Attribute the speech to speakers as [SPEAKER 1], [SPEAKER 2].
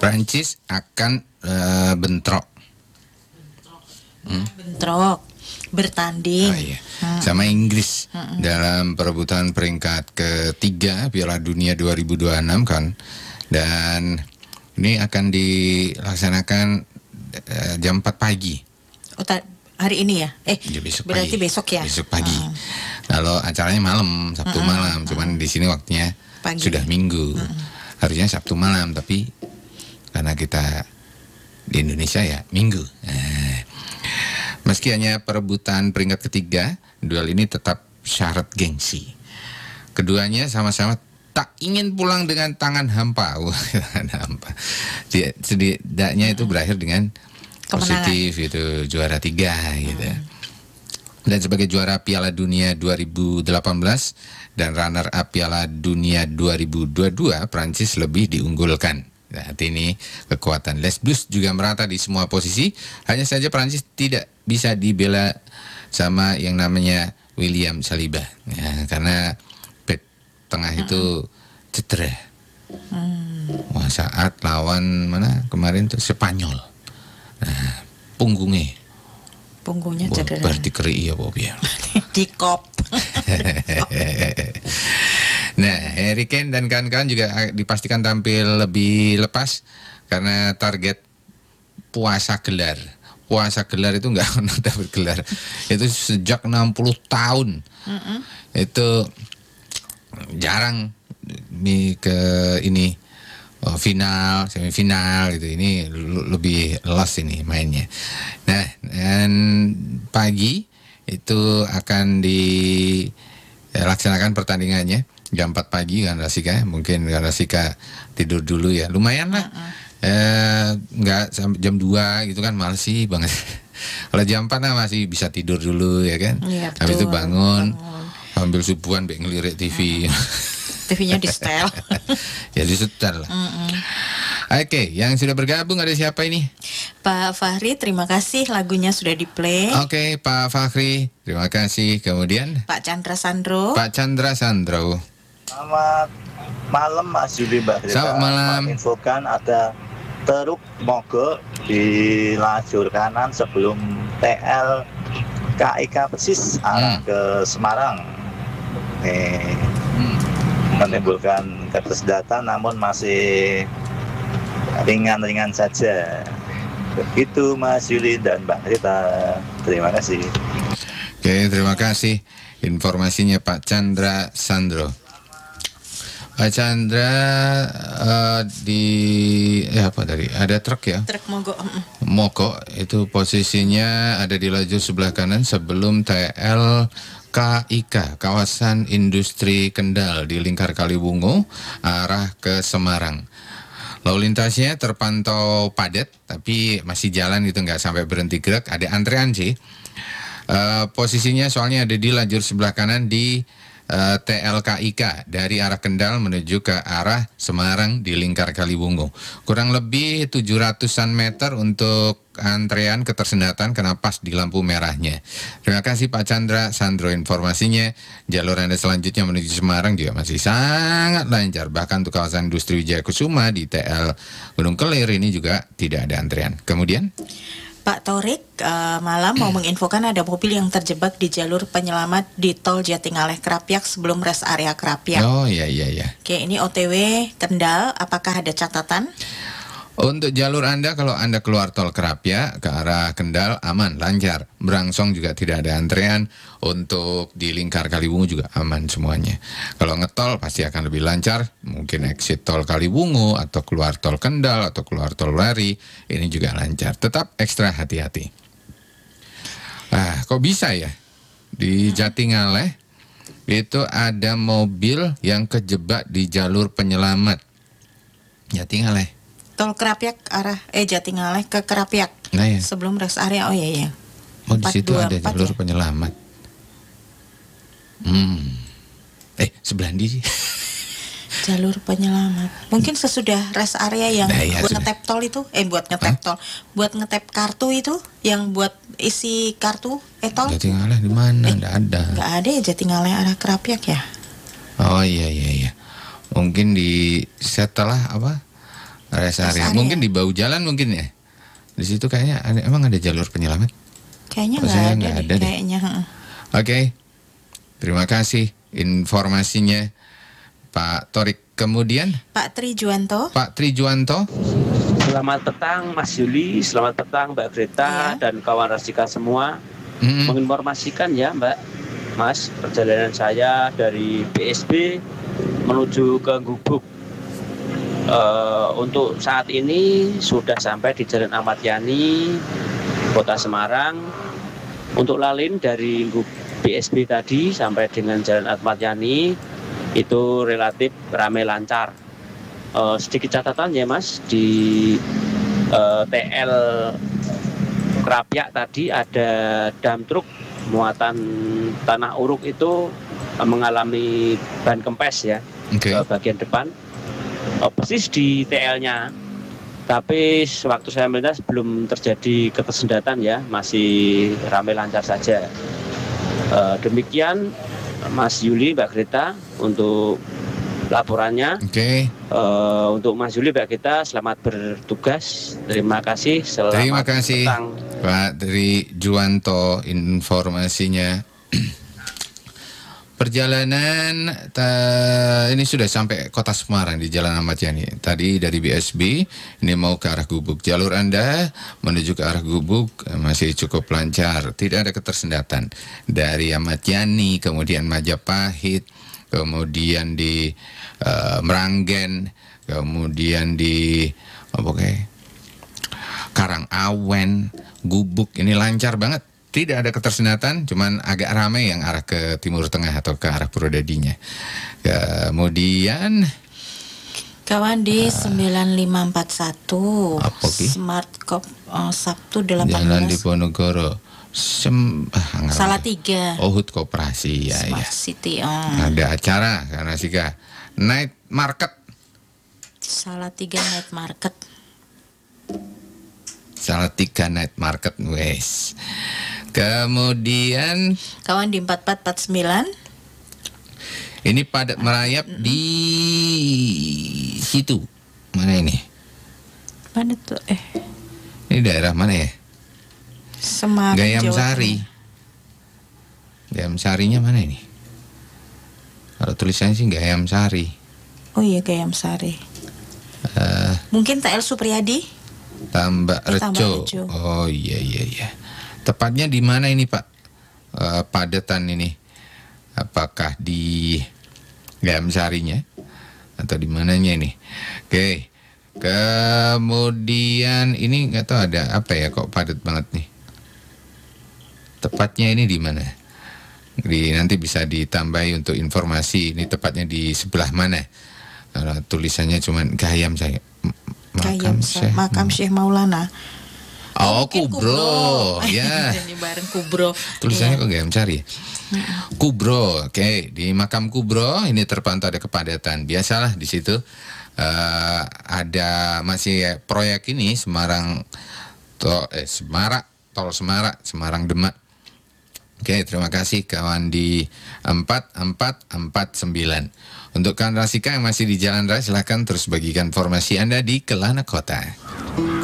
[SPEAKER 1] Prancis akan bentrok.
[SPEAKER 2] Bentrok, bertanding.
[SPEAKER 1] Sama Inggris dalam perebutan peringkat ketiga Piala Dunia 2026 kan. Dan ini akan dilaksanakan jam 4 pagi.
[SPEAKER 2] Hari ini ya? Berarti
[SPEAKER 1] pagi.
[SPEAKER 2] besok ya?
[SPEAKER 1] Besok pagi. Kalau acaranya malam, Sabtu malam. Cuman di sini waktunya pagi. Sudah Minggu. Harusnya Sabtu malam, tapi karena kita di Indonesia ya Minggu. Meski hanya perebutan peringkat ketiga, duel ini tetap syarat gengsi. Keduanya sama-sama tak ingin pulang dengan tangan hampa. Setidaknya itu berakhir dengan positif itu juara 3 gitu. Dan sebagai juara Piala Dunia 2018 dan runner up Piala Dunia 2022, Prancis lebih diunggulkan. Nah, ini kekuatan Les Bleus juga merata di semua posisi. Hanya saja Prancis tidak bisa dibela sama yang namanya William Saliba ya, karena back tengah itu cedera. Wah, saat lawan mana kemarin tuh Spanyol. Nah, punggungnya cedera. Berarti keri ya Bob ya.
[SPEAKER 2] Dikop.
[SPEAKER 1] Nah, Harry Kane dan kawan-kawan juga dipastikan tampil lebih lepas karena target puasa gelar. Puasa gelar itu nggak pernah dapat gelar. Itu sejak 60 tahun. Itu jarang ke ini final, semifinal gitu. Ini lebih los ini mainnya. Nah, dan pagi itu akan dilaksanakan pertandingannya jam 4 pagi kan Rasika. Mungkin kan Rasika tidur dulu ya. Lumayan lah. Enggak sampai jam 2 gitu kan, males sih banget. Kalau jam 4 lah masih bisa tidur dulu ya kan.
[SPEAKER 2] Iya,
[SPEAKER 1] habis itu bangun ambil subuhan baik ngelirik TV.
[SPEAKER 2] TV-nya di setel.
[SPEAKER 1] Ya di setel lah. Oke, yang sudah bergabung ada siapa ini?
[SPEAKER 2] Pak Fahri, terima kasih lagunya sudah di-play.
[SPEAKER 1] Oke, Pak Fahri, terima kasih. Kemudian
[SPEAKER 2] Pak Chandra Sandro.
[SPEAKER 1] Pak Chandra Sandro.
[SPEAKER 3] Selamat malam Mas Yuli Mbak Rita.
[SPEAKER 1] Selamat malam.
[SPEAKER 3] Infokan ada truk mogok di lajur kanan sebelum TL KIK Persis arah ke Semarang. Menimbulkan keterlambatan namun masih ringan-ringan saja. Begitu Mas Yuli dan Mbak Rita. Terima kasih.
[SPEAKER 1] Oke, terima kasih informasinya Pak Chandra Sandro. Pak Chandra ada truk ya?
[SPEAKER 2] Truk mogok.
[SPEAKER 1] Mogok itu posisinya ada di lajur sebelah kanan sebelum TL KIK, kawasan industri Kendal di Lingkar Kaliwungu arah ke Semarang. Lalu lintasnya terpantau padat, tapi masih jalan itu nggak sampai berhenti gerak. Ada antrean sih. Posisinya soalnya ada di lajur sebelah kanan di TLKIK dari arah Kendal menuju ke arah Semarang di Lingkar Kaliwungu. Kurang lebih 700-an meter untuk antrean ketersendatan karena pas di lampu merahnya. Terima kasih Pak Chandra Sandro informasinya. Jalur Anda selanjutnya menuju Semarang juga masih sangat lancar. Bahkan untuk kawasan industri Wijaya Kusuma di TL Gunung Kelir ini juga tidak ada antrean. Kemudian
[SPEAKER 2] Pak Torik, malam mau menginfokan ada mobil yang terjebak di jalur penyelamat di tol Jatingaleh Krapyak sebelum rest area Krapyak.
[SPEAKER 1] Oh iya.
[SPEAKER 2] Oke, ini OTW Kendal, apakah ada catatan?
[SPEAKER 1] Untuk jalur Anda, kalau Anda keluar tol Krapyak ke arah Kendal aman, lancar. Berangsong juga tidak ada antrean. Untuk di Lingkar Kaliwungu juga aman semuanya. Kalau ngetol pasti akan lebih lancar. Mungkin exit tol Kaliwungu atau keluar tol Kendal atau keluar tol Lari, ini juga lancar. Tetap ekstra hati-hati. Kok bisa ya? Di Jatingaleh itu ada mobil yang kejebak di jalur penyelamat. Jatingaleh.
[SPEAKER 2] Tol Krapyak arah Jatingaleh ke Krapyak.
[SPEAKER 1] Nah, ya.
[SPEAKER 2] Sebelum rest area. Oh iya.
[SPEAKER 1] Oh, di situ ada jalur penyelamat. Sebelah di sih.
[SPEAKER 2] Jalur penyelamat. Mungkin sesudah rest area yang buat ngetap tol itu, buat ngetap tol, buat ngetap kartu itu, yang buat isi kartu tol.
[SPEAKER 1] Jatingaleh di mana? Nggak ada.
[SPEAKER 2] Nggak ada ya Jatingaleh arah Krapyak ya.
[SPEAKER 1] Oh iya. Mungkin di setelah Rest area. Mungkin di bahu jalan mungkin ya. Di situ kayaknya emang ada jalur penyelamat?
[SPEAKER 2] Kayaknya nggak ada deh. Kayaknya.
[SPEAKER 1] Oke. Terima kasih informasinya Pak Torik. Kemudian
[SPEAKER 2] Pak Trijuanto.
[SPEAKER 1] Pak Trijuanto.
[SPEAKER 4] Selamat petang Mas Yuli, selamat petang Mbak Greta dan kawan Rasika semua. Menginformasikan ya Mbak, Mas, perjalanan saya dari BSB menuju ke Gubuk. Untuk saat ini sudah sampai di Jalan Ahmad Yani, Kota Semarang. Untuk lalin dari BSB tadi sampai dengan Jalan Ahmad Yani itu relatif ramai lancar. Sedikit catatan ya Mas, di TL Krapyak tadi ada dump truk muatan tanah uruk itu mengalami ban kempes ya, ke bagian depan. Persis di TL-nya, tapi sewaktu saya melintas belum terjadi ketersendatan ya, masih ramai lancar saja. Demikian Mas Yuli, Mbak Greta untuk laporannya. Untuk Mas Yuli, Mbak Greta, selamat bertugas. Terima kasih.
[SPEAKER 1] Terima kasih Pak Trijuanto informasinya. Perjalanan ini sudah sampai Kota Semarang di Jalan Ahmad Yani. Tadi dari BSB ini mau ke arah Gubuk. Jalur Anda menuju ke arah Gubuk masih cukup lancar, tidak ada ketersendatan. Dari Ahmad Yani, kemudian Majapahit, kemudian di Meranggen, kemudian di Karangawen, Gubuk, ini lancar banget. Tidak ada ketersendatan, cuman agak ramai yang arah ke Timur Tengah atau ke arah Purwodadinya. Kemudian
[SPEAKER 2] kawan di 9541 Smart Cop Sabtu 18
[SPEAKER 1] Jalan Diponegoro
[SPEAKER 2] Salatiga.
[SPEAKER 1] Hut Koperasi ya.
[SPEAKER 2] Smart City.
[SPEAKER 1] Ada acara karena Sika Night Market.
[SPEAKER 2] Salatiga Night Market.
[SPEAKER 1] Salatiga Night Market wes. Kemudian
[SPEAKER 2] kawan di 4449
[SPEAKER 1] ini padat merayap di situ. Mana ini?
[SPEAKER 2] Mana tuh?
[SPEAKER 1] Ini daerah mana ya?
[SPEAKER 2] Semarang,
[SPEAKER 1] Gayam Sari. Gayam Sarinya mana ini? Kalau tulisannya sih Gayam Sari.
[SPEAKER 2] Oh iya, Gayam Sari. Mungkin TL Supriyadi?
[SPEAKER 1] Tambak Rejo. Oh iya. Tepatnya di mana ini Pak? Padatan ini. Apakah di Gayam Sarinya atau di mananya ini? Oke. Kemudian ini nggak tahu ada apa ya, kok padat banget nih. Tepatnya ini di mana? Nanti bisa ditambahi untuk informasi ini tepatnya di sebelah mana. Tulisannya cuman Gayam saya.
[SPEAKER 2] Makam Syekh Maulana.
[SPEAKER 1] Kubro. Ya.
[SPEAKER 2] Ini bareng Kubro.
[SPEAKER 1] Tulisannya kok Gayam Sari. Kubro. Oke, di makam Kubro ini terpantau ada kepadatan. Biasalah di situ ada masih proyek ini Semarang Tol Semarang Demak. Oke, terima kasih kawan di 4449. Untuk kawan Rasika yang masih di Jalan Raya, silakan terus bagikan informasi Anda di Kelana Kota.